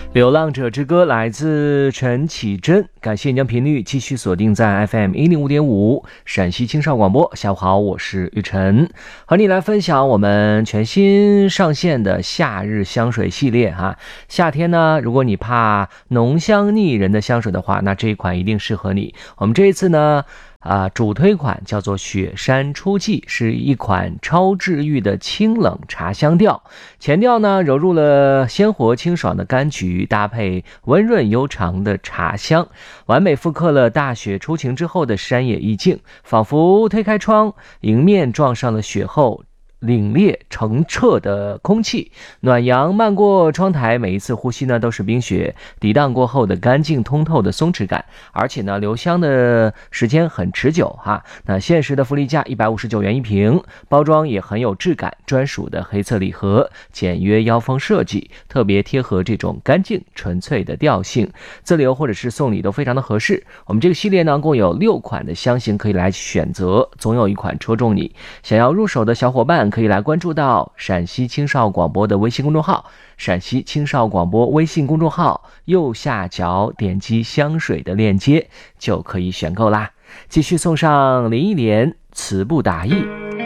流浪者之歌来自陈绮贞，感谢你将频率继续锁定在 FM105.5 陕西青少广播。下午好，我是玉晨，和你来分享我们全新上线的夏日香水系列哈。夏天呢，如果你怕浓香腻人的香水的话，那这一款一定适合你。我们这一次呢主推款叫做雪山初霁，是一款超治愈的清冷茶香调，前调呢揉入了鲜活清爽的柑橘，搭配温润悠长的茶香，完美复刻了大雪初晴之后的山野意境，仿佛推开窗，迎面撞上了雪后凛冽澄澈的空气，暖阳漫过窗台，每一次呼吸呢都是冰雪涤荡过后的干净通透的松弛感，而且呢留香的时间很持久哈。那限时的福利价159元一瓶，包装也很有质感，专属的黑色礼盒，简约腰封设计，特别贴合这种干净纯粹的调性，自留或者是送礼都非常的合适。我们这个系列呢共有6款的香型可以来选择，总有一款戳中你。想要入手的小伙伴可以来关注到陕西青少广播的微信公众号，陕西青少广播微信公众号右下角点击香水的链接就可以选购啦。继续送上林忆莲词不达意。